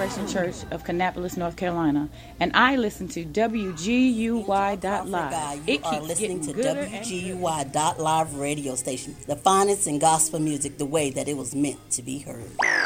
Resurrection Church of Kannapolis, North Carolina, and I listen to WGUY.live. You are listening to WGUY.live radio station, the finest in gospel music, the way that it was meant to be heard.